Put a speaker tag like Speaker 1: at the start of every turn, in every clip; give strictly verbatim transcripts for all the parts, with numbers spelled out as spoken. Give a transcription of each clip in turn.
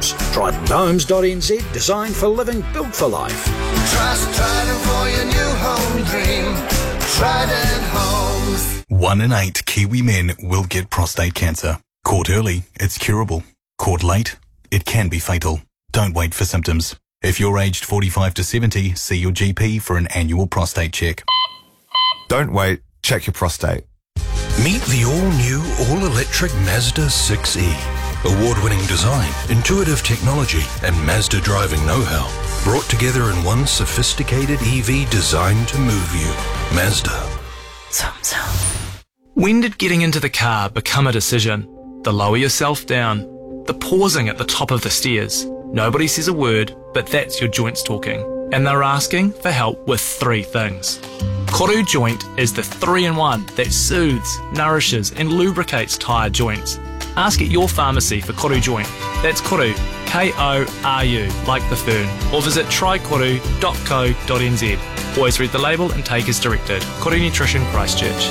Speaker 1: Homes. Trident Homes dot n z, designed for living, built for life.
Speaker 2: Trust Trident for your new home dream. Trident Homes.
Speaker 3: One in eight Kiwi men will get prostate cancer. Caught early, it's curable. Caught late, it can be fatal. Don't wait for symptoms. If you're aged forty-five to seventy, see your G P for an annual prostate check.
Speaker 4: Don't wait, check your prostate.
Speaker 5: Meet the all-new, all-electric Mazda six E. Award-winning design, intuitive technology, and Mazda driving know-how. Brought together in one sophisticated E V designed to move you. Mazda.
Speaker 6: When did getting into the car become a decision? The lower yourself down, the pausing at the top of the stairs. Nobody says a word, but that's your joints talking. And they're asking for help with three things. Koru Joint is the three-in-one that soothes, nourishes and lubricates tyre joints. Ask at your pharmacy for Koru Joint. That's Koru, K O R U, like the fern. Or visit try koru dot co dot n z. Always read the label and take as directed. Koru Nutrition, Christchurch.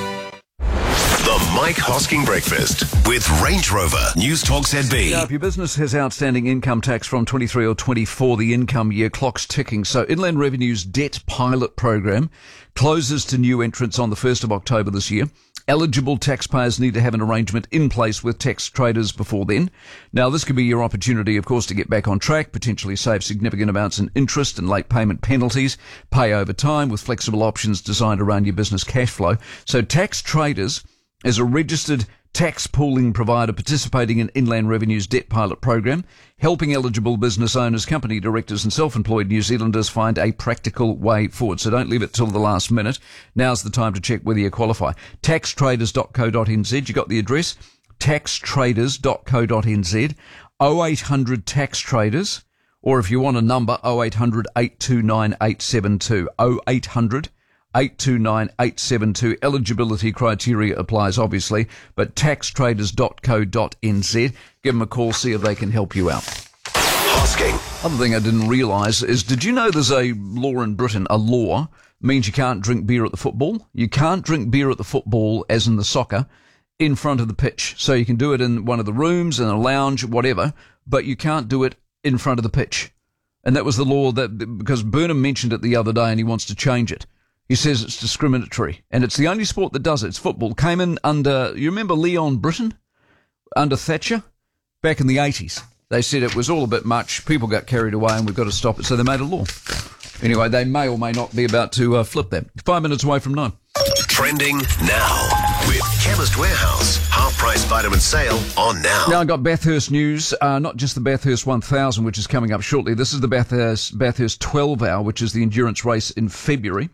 Speaker 7: The Mike Hosking Breakfast with Range Rover, News Talk Z B.
Speaker 8: Now, if your business has outstanding income tax from twenty-three or twenty-four, the income year clock's ticking. So Inland Revenue's debt pilot program closes to new entrants on the first of October this year. Eligible taxpayers need to have an arrangement in place with tax traders before then. Now, this could be your opportunity, of course, to get back on track, potentially save significant amounts in interest and late payment penalties, pay over time with flexible options designed around your business cash flow. So tax traders, as a registered tax pooling provider participating in Inland Revenue's debt pilot program, helping eligible business owners, company directors and self-employed New Zealanders find a practical way forward. So don't leave it till the last minute. Now's the time to check whether you qualify. tax traders dot co dot n z, you got the address? tax traders dot co dot n z, oh eight hundred tax traders, or if you want a number, oh eight hundred, eight two nine, eight seven two, oh eight hundred, eight two nine, eight seven two. Eligibility criteria applies, obviously, but tax traders dot co dot n z. Give them a call, see if they can help you out.
Speaker 7: Hosking.
Speaker 8: Other thing I didn't realise is, did you know there's a law in Britain? A law means you can't drink beer at the football. You can't drink beer at the football, as in the soccer, in front of the pitch. So you can do it in one of the rooms, in a lounge, whatever, but you can't do it in front of the pitch. And that was the law that, because Burnham mentioned it the other day and he wants to change it. He says it's discriminatory, and it's the only sport that does it. It's football. Came in under, you remember Leon Britton? Under Thatcher? Back in the eighties. They said it was all a bit much, people got carried away, and we've got to stop it, so they made a law. Anyway, they may or may not be about to uh, flip that. Five minutes away from nine.
Speaker 7: Trending now with Chemist Warehouse. Half-price vitamin sale on now.
Speaker 8: Now, I've got Bathurst news, uh, not just the Bathurst one thousand, which is coming up shortly. This is the Bathurst, Bathurst twelve hour, which is the endurance race in February.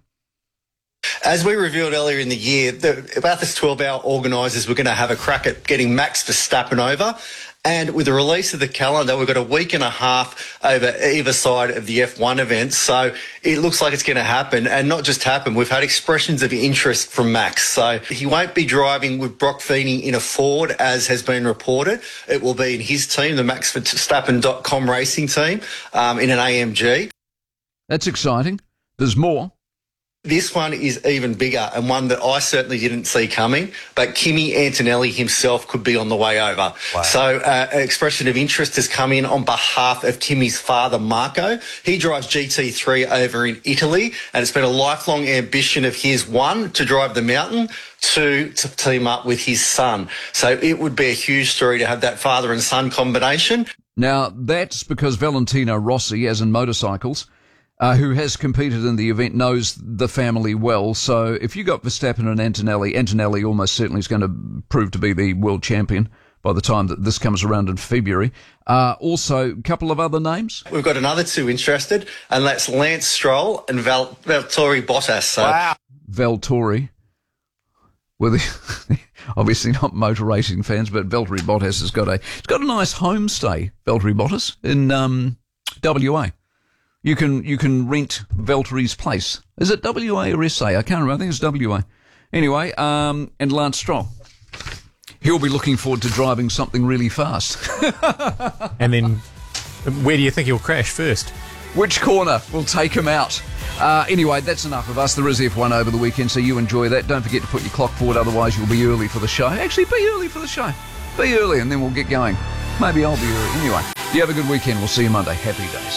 Speaker 9: As we revealed earlier in the year, the, about this twelve hour organisers were going to have a crack at getting Max Verstappen over. And with the release of the calendar, we've got a week and a half over either side of the F one events. So it looks like it's going to happen. And not just happen, we've had expressions of interest from Max. So he won't be driving with Brock Feeney in a Ford, as has been reported. It will be in his team, the Max Verstappen dot com racing team, um, in an A M G.
Speaker 8: That's exciting. There's more.
Speaker 9: This one is even bigger, and one that I certainly didn't see coming, but Kimi Antonelli himself could be on the way over. Wow. So uh, an expression of interest has come in on behalf of Kimi's father, Marco. He drives G T three over in Italy, and it's been a lifelong ambition of his, one, to drive the mountain, two, to team up with his son. So it would be a huge story to have that father and son combination.
Speaker 8: Now, that's because Valentino Rossi, as in motorcycles, Uh, who has competed in the event, knows the family well. So if you got Verstappen and Antonelli, Antonelli almost certainly is going to prove to be the world champion by the time that this comes around in February. Uh, also, a couple of other names.
Speaker 9: We've got another two interested, and that's Lance Stroll and Val- Valtteri Bottas. So.
Speaker 8: Wow. Valtteri. Well, the, obviously not motor racing fans, but Valtteri Bottas has got a, it's got a nice homestay, Valtteri Bottas, in um, W A. You can you can rent Valtteri's place. Is it W A or S A? I can't remember. I think it's W A. Anyway, um, and Lance Stroll. He'll be looking forward to driving something really fast.
Speaker 10: And then, where do you think he'll crash first?
Speaker 8: Which corner will take him out? Uh, anyway, that's enough of us. There is F one over the weekend, so you enjoy that. Don't forget to put your clock forward, otherwise you'll be early for the show. Actually, be early for the show. Be early, and then we'll get going. Maybe I'll be early. Anyway. You have a good weekend. We'll see you Monday. Happy days.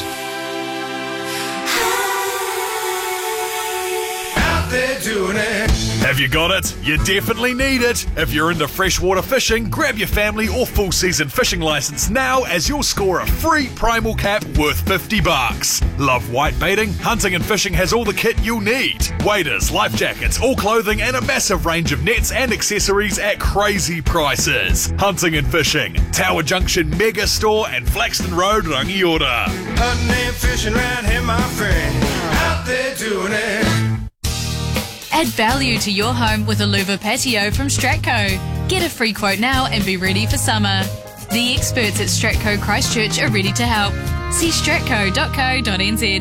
Speaker 2: Out there doing it.
Speaker 11: Have you got it? You definitely need it. If you're into freshwater fishing, grab your family or full season fishing license now, as you'll score a free Primal cap worth fifty bucks. Love white baiting? Hunting and Fishing has all the kit you'll need. Waders, life jackets, all clothing and a massive range of nets and accessories at crazy prices. Hunting and Fishing, Tower Junction Mega Store and Flaxton Road, Rangiora.
Speaker 2: Hunting and fishing round here, my friend. Out there doing it.
Speaker 12: Add value to your home with a louver patio from Stratco. Get a free quote now and be ready for summer. The experts at Stratco Christchurch are ready to help. See stratco dot co dot n z.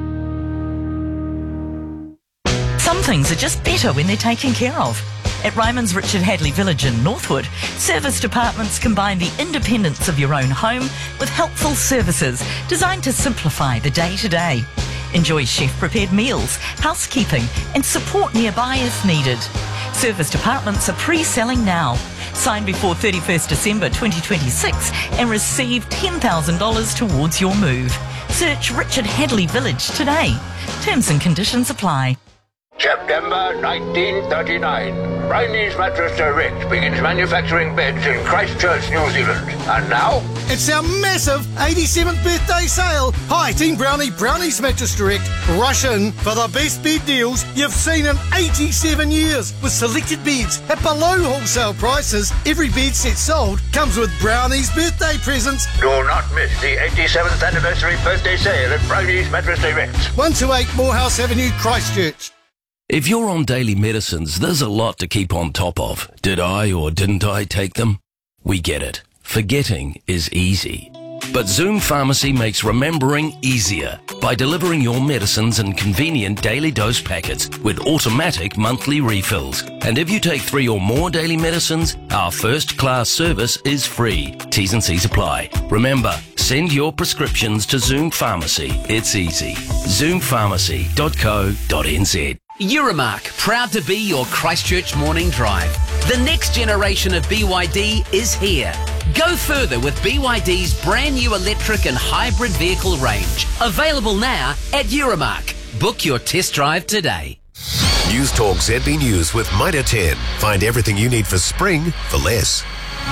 Speaker 13: Some things are just better when they're taken care of. At Ryman's Richard Hadley Village in Northwood, serviced apartments combine the independence of your own home with helpful services designed to simplify the day-to-day. Enjoy chef-prepared meals, housekeeping and support nearby as needed. Serviced apartments are pre-selling now. Sign before thirty-first December twenty twenty-six and receive ten thousand dollars towards your move. Search Richard Hadley Village today. Terms and conditions apply.
Speaker 14: September nineteen thirty-nine. Brownie's Mattress Direct begins manufacturing beds in Christchurch, New Zealand. And now,
Speaker 15: it's our massive eighty-seventh birthday sale. Hi, Team Brownie, Brownie's Mattress Direct. Rush in for the best bed deals you've seen in eighty-seven years. With selected beds at below wholesale prices, every bed set sold comes with Brownie's birthday presents.
Speaker 14: do not miss the eighty-seventh anniversary birthday sale at Brownie's Mattress Direct.
Speaker 15: one two eight Morehouse Avenue, Christchurch.
Speaker 16: If you're on daily medicines, there's a lot to keep on top of. Did I or didn't I take them? We get it. Forgetting is easy. But Zoom Pharmacy makes remembering easier by delivering your medicines in convenient daily dose packets with automatic monthly refills. And if you take three or more daily medicines, our first class service is free. T's and C's apply. Remember, send your prescriptions to Zoom Pharmacy. It's easy. zoom pharmacy dot co dot n z.
Speaker 17: Euromark, proud to be your Christchurch morning drive. The next generation of B Y D is here. Go further with B Y D's brand new electric and hybrid vehicle range. Available now at Euromark. Book your test drive today.
Speaker 7: News Talk Z B News with Mitre ten. Find everything you need for spring for less.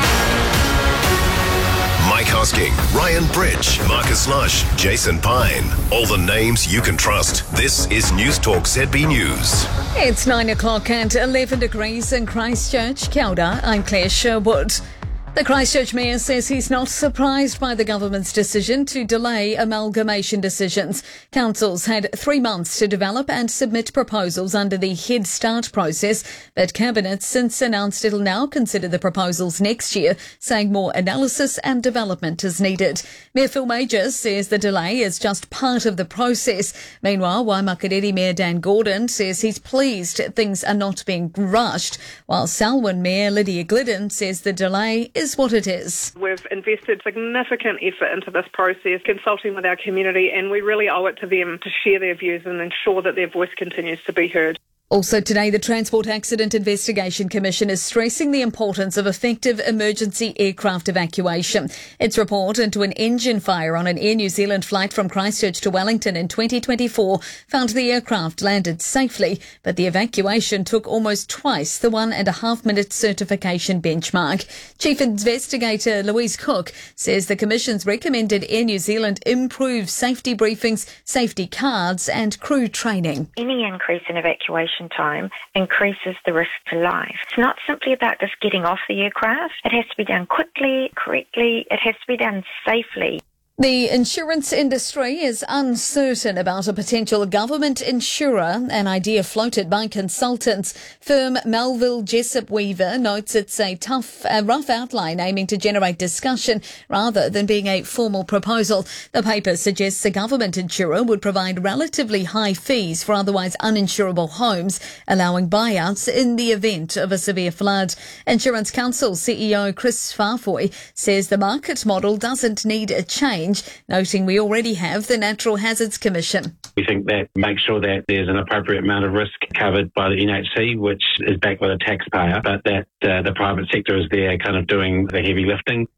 Speaker 7: Mike Hosking, Ryan Bridge, Marcus Lush, Jason Pine. All the names you can trust. This is News Talk Z B News.
Speaker 18: It's nine o'clock and eleven degrees in Christchurch. Kia ora, I'm Claire Sherwood. The Christchurch Mayor says he's not surprised by the government's decision to delay amalgamation decisions. Councils had three months to develop and submit proposals under the Head Start process, but Cabinet since announced it'll now consider the proposals next year, saying more analysis and development is needed. Mayor Phil Majors says the delay is just part of the process. Meanwhile, Waimakariri Mayor Dan Gordon says he's pleased things are not being rushed, while Selwyn Mayor Lydia Glidden says the delay is what it is.
Speaker 19: We've invested significant effort into this process, consulting with our community, and we really owe it to them to share their views and ensure that their voice continues to be heard.
Speaker 18: Also today, the Transport Accident Investigation Commission is stressing the importance of effective emergency aircraft evacuation. Its report into an engine fire on an Air New Zealand flight from Christchurch to Wellington in twenty twenty-four found the aircraft landed safely, but the evacuation took almost twice the one and a half minute certification benchmark. Chief Investigator Louise Cook says the Commission's recommended Air New Zealand improve safety briefings, safety cards and crew training.
Speaker 20: Any increase in evacuation time increases the risk to life. It's not simply about just getting off the aircraft. It has to be done quickly, correctly. It has to be done safely.
Speaker 18: The insurance industry is uncertain about a potential government insurer, an idea floated by consultants. Firm Melville Jessup Weaver notes it's a tough, a rough outline aiming to generate discussion rather than being a formal proposal. The paper suggests a government insurer would provide relatively high fees for otherwise uninsurable homes, allowing buyouts in the event of a severe flood. Insurance Council C E O Chris Farfoy says the market model doesn't need a change, noting we already have the Natural Hazards Commission.
Speaker 21: We think that makes sure that there's an appropriate amount of risk covered by the N H C, which is backed by the taxpayer, but that uh, the private sector is there kind of doing the heavy lifting.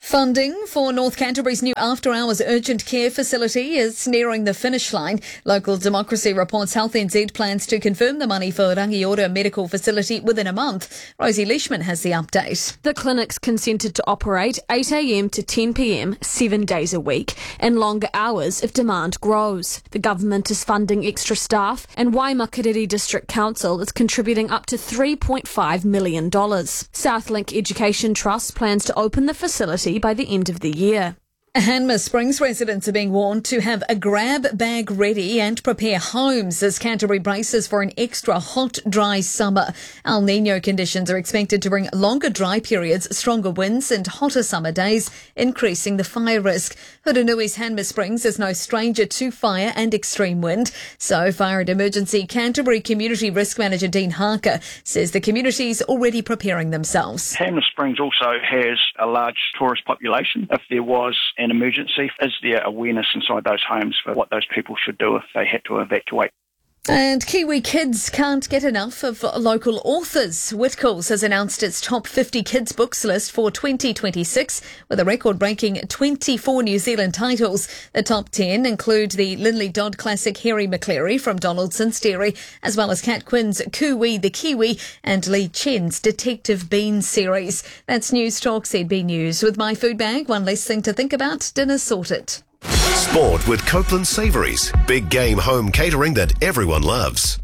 Speaker 18: Funding for North Canterbury's new after-hours urgent care facility is nearing the finish line. Local Democracy reports Health N Z plans to confirm the money for Rangiora Medical Facility within a month. Rosie Leishman has the update.
Speaker 1: The clinic's consented to operate eight a m to ten p m, seven days a week, and longer hours if demand grows. The government is funding extra staff, and Waimakariri District Council is contributing up to three point five million dollars. Southlink Education Trust plans to open the facility by the end of the year.
Speaker 18: Hanmer Springs residents are being warned to have a grab bag ready and prepare homes as Canterbury braces for an extra hot, dry summer. El Niño conditions are expected to bring longer dry periods, stronger winds and hotter summer days, increasing the fire risk. Hurunui's Hanmer Springs is no stranger to fire and extreme wind. So Fire and Emergency Canterbury Community Risk Manager Dean Harker says the community's already preparing themselves.
Speaker 22: Hanmer Springs also has a large tourist population. If there was an emergency, is there awareness inside those homes for what those people should do if they had to evacuate?
Speaker 18: And Kiwi kids can't get enough of local authors. Whitcoulls has announced its top fifty kids books list for twenty twenty-six with a record-breaking twenty-four New Zealand titles. The top ten include the Linley Dodd classic Harry McCleary from Donaldson's Dairy, as well as Kat Quinn's Cooey the Kiwi and Lee Chen's Detective Bean series. That's News Talk Z B News. With My Food Bag, one less thing to think about, dinner sorted.
Speaker 7: Sport with Copeland Savouries. Big game home catering that everyone loves.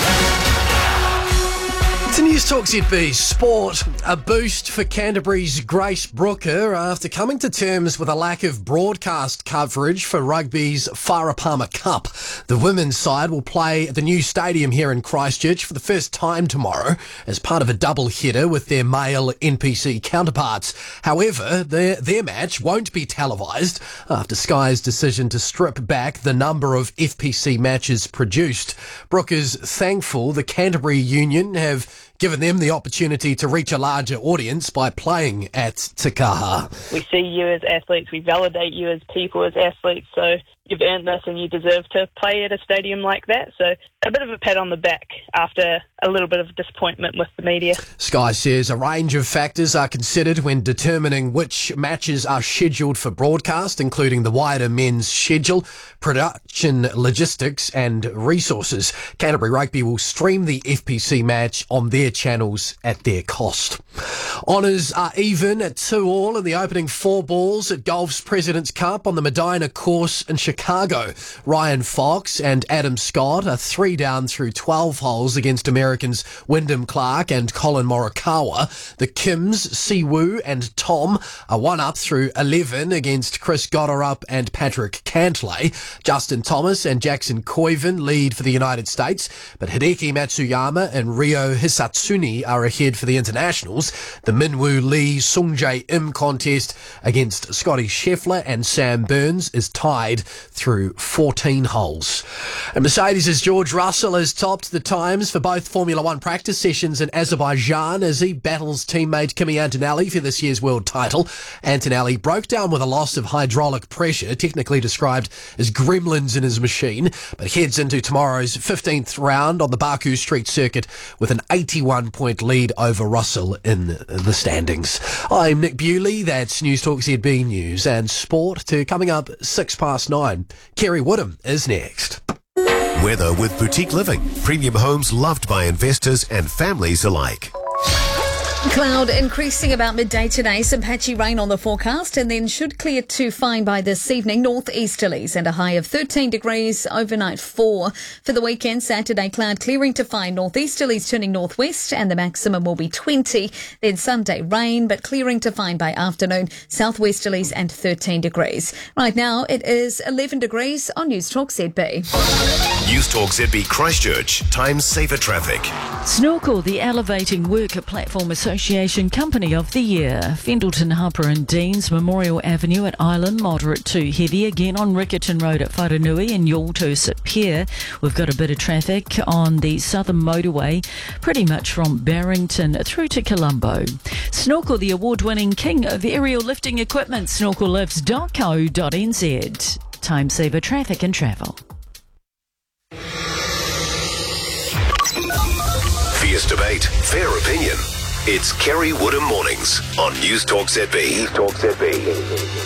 Speaker 23: To News Talk Z B Sport, a boost for Canterbury's Grace Brooker after coming to terms with a lack of broadcast coverage for rugby's Wharapama Cup. The women's side will play at the new stadium here in Christchurch for the first time tomorrow as part of a double header with their male N P C counterparts. However, their, their match won't be televised after Sky's decision to strip back the number of F P C matches produced. Brooker's thankful the Canterbury Union have given them the opportunity to reach a larger audience by playing at Te Kaha.
Speaker 24: We see you as athletes, we validate you as people, as athletes, so you've earned this and you deserve to play at a stadium like that. So a bit of a pat on the back after a little bit of disappointment with the media.
Speaker 23: Sky says a range of factors are considered when determining which matches are scheduled for broadcast, including the wider men's schedule, production logistics and resources. Canterbury Rugby will stream the F P C match on their channels at their cost. Honours are even at two all in the opening four balls at golf's President's Cup on the Medina course in Chicago. Ryan Fox and Adam Scott are three down through twelve holes against Americans Wyndham Clark and Colin Morikawa. The Kims, Siwoo and Tom are one up through eleven against Chris Gotterup and Patrick Cantlay. Justin Thomas and Jackson Koiven lead for the United States, but Hideki Matsuyama and Ryo Hisatsuni are ahead for the internationals. The Minwoo Lee Sungjae Im contest against Scotty Scheffler and Sam Burns is tied through fourteen holes. And Mercedes' George Russell has topped the times for both Formula One practice sessions in Azerbaijan as he battles teammate Kimi Antonelli for this year's world title. Antonelli broke down with a loss of hydraulic pressure, technically described as gremlins in his machine, but heads into tomorrow's fifteenth round on the Baku Street Circuit with an eighty-one point lead over Russell in the standings. I'm Nick Bewley, that's News Talk Z B News and Sport to coming up six past nine. Kerry Woodham is next.
Speaker 7: Weather with Boutique Living. Premium homes loved by investors and families alike.
Speaker 18: Cloud increasing about midday today, some patchy rain on the forecast and then should clear to fine by this evening. Northeasterlies and a high of thirteen degrees, overnight four. For the weekend, Saturday cloud clearing to fine, northeasterlies turning northwest and the maximum will be twenty. Then Sunday rain but clearing to fine by afternoon, southwesterlies and thirteen degrees. Right now it is eleven degrees on News Talk Z B.
Speaker 7: News Talk Z B Christchurch. Time saver traffic.
Speaker 13: Snorkel, the Elevating Work Platform Association Company of the Year. Fendleton, Harper and Deans, Memorial Avenue at Island, moderate to heavy. Again on Rickerton Road at Wharenui and Yaltos at Pier. We've got a bit of traffic on the Southern Motorway, pretty much from Barrington through to Colombo. Snorkel, the award-winning king of aerial lifting equipment, snorkel lifts dot co dot n z. Time saver traffic and travel.
Speaker 7: Fierce debate, fair opinion. It's Kerry Woodham Mornings on News Talk Z B. News Talk Z B.